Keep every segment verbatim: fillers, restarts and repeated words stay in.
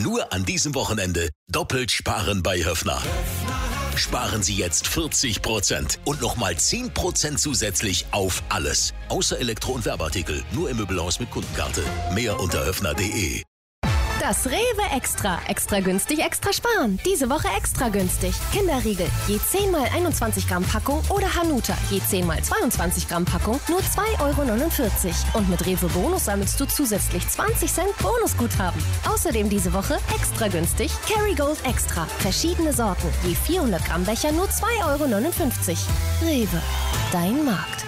Nur an diesem Wochenende doppelt sparen bei Höffner. Sparen Sie jetzt vierzig Prozent und nochmal zehn Prozent zusätzlich auf alles. Außer Elektro- und Werbeartikel. Nur im Möbelhaus mit Kundenkarte. Mehr unter höffner punkt de. Das Rewe Extra. Extra günstig, extra sparen. Diese Woche extra günstig. Kinderriegel. Je zehn mal einundzwanzig Gramm Packung oder Hanuta. Je zehn mal zweiundzwanzig Gramm Packung. Nur zwei Euro neunundvierzig. Und mit Rewe Bonus sammelst du zusätzlich zwanzig Cent Bonusguthaben. Außerdem diese Woche extra günstig. Kerrygold Extra. Verschiedene Sorten. Je vierhundert Gramm Becher nur zwei Euro neunundfünfzig. Rewe. Dein Markt.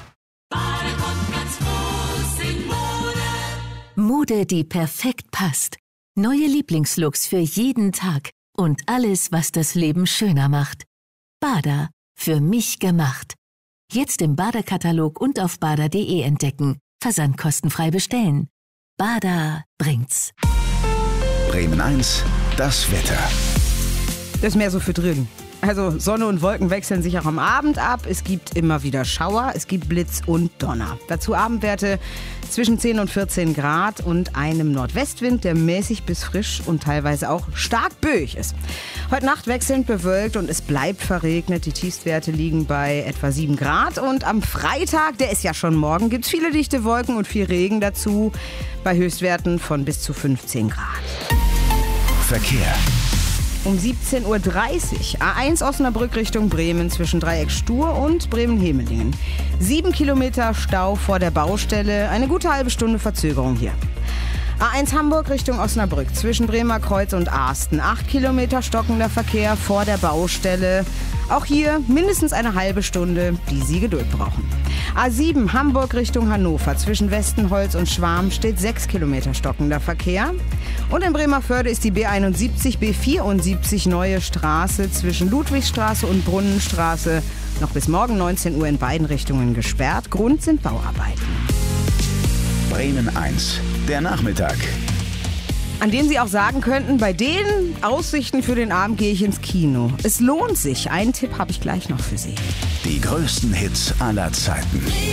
Mode, die perfekt passt. Neue Lieblingslooks für jeden Tag. Und alles, was das Leben schöner macht. Bada. Für mich gemacht. Jetzt im Bada-Katalog und auf bada punkt de entdecken. Versand kostenfrei bestellen. Bada bringt's. Bremen eins, das Wetter. Das ist mehr so für drin. Also Sonne und Wolken wechseln sich auch am Abend ab. Es gibt immer wieder Schauer, es gibt Blitz und Donner. Dazu Abendwerte zwischen zehn und vierzehn Grad und einem Nordwestwind, der mäßig bis frisch und teilweise auch stark böig ist. Heute Nacht wechselnd bewölkt und es bleibt verregnet. Die Tiefstwerte liegen bei etwa sieben Grad. Und am Freitag, der ist ja schon morgen, gibt es viele dichte Wolken und viel Regen dazu. Bei Höchstwerten von bis zu fünfzehn Grad. Verkehr. Um siebzehn Uhr dreißig, A eins Osnabrück Richtung Bremen zwischen Dreieck Stur und Bremen-Hemelingen. Sieben Kilometer Stau vor der Baustelle, eine gute halbe Stunde Verzögerung hier. A eins Hamburg Richtung Osnabrück zwischen Bremer Kreuz und Asten. Acht Kilometer stockender Verkehr vor der Baustelle. Auch hier mindestens eine halbe Stunde, die Sie Geduld brauchen. A sieben Hamburg Richtung Hannover zwischen Westenholz und Schwarm steht sechs Kilometer stockender Verkehr. Und in Bremerförde ist die B einundsiebzig, B vierundsiebzig Neue Straße zwischen Ludwigsstraße und Brunnenstraße noch bis morgen neunzehn Uhr in beiden Richtungen gesperrt. Grund sind Bauarbeiten. Bremen eins, der Nachmittag. An dem Sie auch sagen könnten, bei den Aussichten für den Abend gehe ich ins Kino. Es lohnt sich. Einen Tipp habe ich gleich noch für Sie. Die größten Hits aller Zeiten.